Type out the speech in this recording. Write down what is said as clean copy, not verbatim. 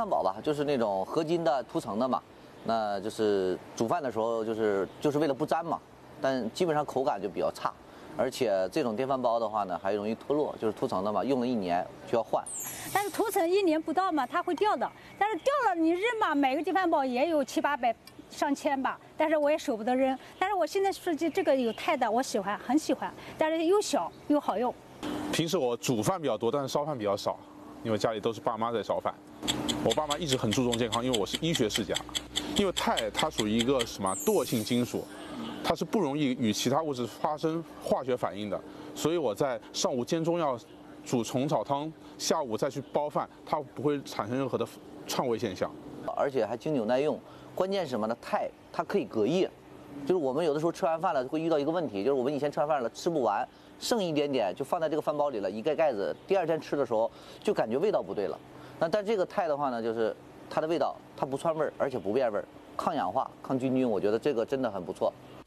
汉堡吧，就是那种合金的涂层的嘛，那就是煮饭的时候就是为了不粘嘛，但基本上口感就比较差，而且这种电饭煲的话呢，还容易脱落，就是涂层的嘛，用了1年就要换。 但是涂层1年不到嘛，它会掉的。但是掉了你扔嘛，每个电饭煲也有7、8百、上千吧，但是我也舍不得扔。但是我现在是这个有钛的，我喜欢，很喜欢，但是又小又好用。 平时我煮饭比较多，但是烧饭比较少，因为家里都是爸妈在烧饭。我爸妈一直很注重健康，因为我是医学世家。因为钛它属于一个什么惰性金属，它是不容易与其他物质发生化学反应的，所以我在上午煎中药、煮虫草汤，下午再去煲饭，它不会产生任何的串味现象， 而且还经久耐用。关键是什么呢？钛它可以隔夜，就是我们有的时候吃完饭了会遇到一个问题，就是我们以前吃完饭了吃不完，剩一点点就放在这个饭煲里了，一盖盖子，第2天吃的时候就感觉味道不对了。但这个钛的话呢，就是它的味道它不串味儿，而且不变味儿，抗氧化、抗菌，我觉得这个真的很不错。